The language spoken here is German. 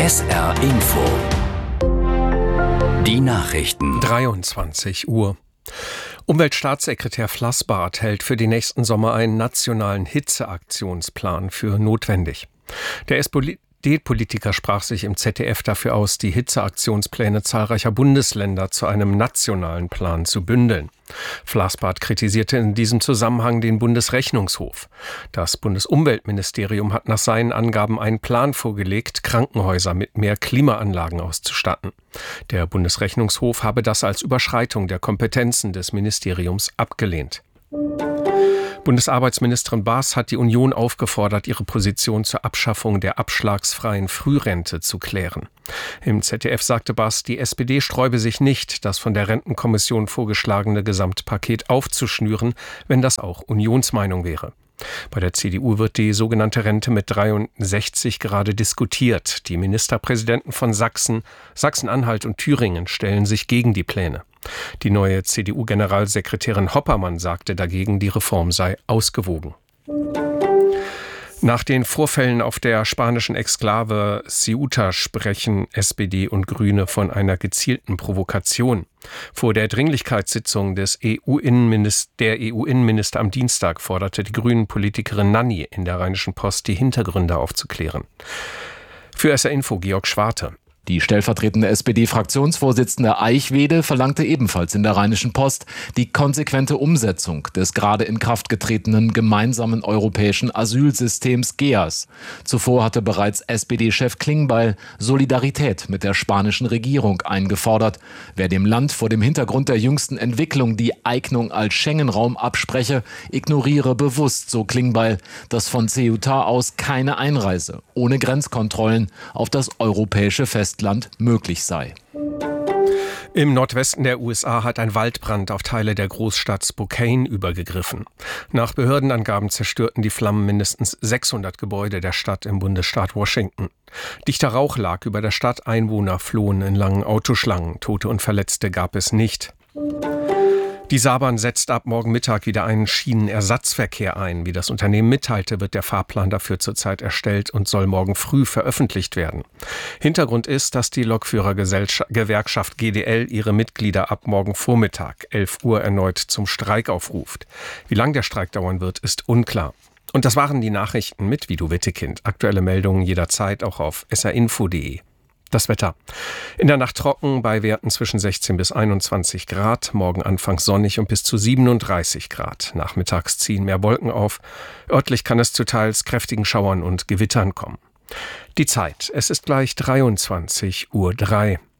SR Info. Die Nachrichten. 23 Uhr. Umweltstaatssekretär Flassbart hält für den nächsten Sommer einen nationalen Hitzeaktionsplan für notwendig. Der SPD-Politiker sprach sich im ZDF dafür aus, die Hitzeaktionspläne zahlreicher Bundesländer zu einem nationalen Plan zu bündeln. Flassbart kritisierte in diesem Zusammenhang den Bundesrechnungshof. Das Bundesumweltministerium hat nach seinen Angaben einen Plan vorgelegt, Krankenhäuser mit mehr Klimaanlagen auszustatten. Der Bundesrechnungshof habe das als Überschreitung der Kompetenzen des Ministeriums abgelehnt. Bundesarbeitsministerin Baas hat die Union aufgefordert, ihre Position zur Abschaffung der abschlagsfreien Frührente zu klären. Im ZDF sagte Baas, die SPD sträube sich nicht, das von der Rentenkommission vorgeschlagene Gesamtpaket aufzuschnüren, wenn das auch Unionsmeinung wäre. Bei der CDU wird die sogenannte Rente mit 63 gerade diskutiert. Die Ministerpräsidenten von Sachsen, Sachsen-Anhalt und Thüringen stellen sich gegen die Pläne. Die neue CDU-Generalsekretärin Hoppermann sagte dagegen, die Reform sei ausgewogen. Nach den Vorfällen auf der spanischen Exklave Ceuta sprechen SPD und Grüne von einer gezielten Provokation. Vor der Dringlichkeitssitzung der EU-Innenminister am Dienstag forderte die Grünen-Politikerin Nanni in der Rheinischen Post, die Hintergründe aufzuklären. Für SR Info Georg Schwarte. Die stellvertretende SPD-Fraktionsvorsitzende Eichwede verlangte ebenfalls in der Rheinischen Post die konsequente Umsetzung des gerade in Kraft getretenen gemeinsamen europäischen Asylsystems GEAS. Zuvor hatte bereits SPD-Chef Klingbeil Solidarität mit der spanischen Regierung eingefordert. Wer dem Land vor dem Hintergrund der jüngsten Entwicklung die Eignung als Schengen-Raum abspreche, ignoriere bewusst, so Klingbeil, dass von Ceuta aus keine Einreise ohne Grenzkontrollen auf das europäische Festland möglich sei. Im Nordwesten der USA hat ein Waldbrand auf Teile der Großstadt Spokane übergegriffen. Nach Behördenangaben zerstörten die Flammen mindestens 600 Gebäude der Stadt im Bundesstaat Washington. Dichter Rauch lag über der Stadt, Einwohner flohen in langen Autoschlangen. Tote und Verletzte gab es nicht. Die Saarbrand setzt ab morgen Mittag wieder einen Schienenersatzverkehr ein. Wie das Unternehmen mitteilte, wird der Fahrplan dafür zurzeit erstellt und soll morgen früh veröffentlicht werden. Hintergrund ist, dass die Lokführergewerkschaft GDL ihre Mitglieder ab morgen Vormittag 11 Uhr erneut zum Streik aufruft. Wie lang der Streik dauern wird, ist unklar. Und das waren die Nachrichten mit Vido Wittekind. Aktuelle Meldungen jederzeit auch auf srinfo.de. Das Wetter. In der Nacht trocken bei Werten zwischen 16 bis 21 Grad, morgen anfangs sonnig und bis zu 37 Grad. Nachmittags ziehen mehr Wolken auf. Örtlich kann es zu teils kräftigen Schauern und Gewittern kommen. Die Zeit, es ist gleich 23:03 Uhr.